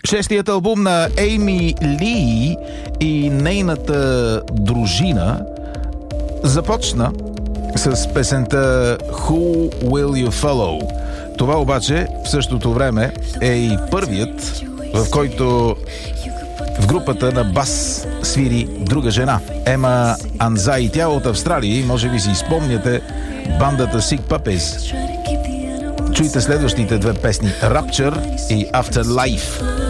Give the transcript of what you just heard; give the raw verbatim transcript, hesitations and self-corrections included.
Шестият албум на Ейми Ли и нейната дружина започна с песента Who Will You Follow. Това обаче в същото време е и първият, в който в групата на бас свири друга жена, Ема Анзай. Тя от Австралия и може би си спомняте бандата Sick Puppies. Чуйте следващите две песни: Rapture и Afterlife.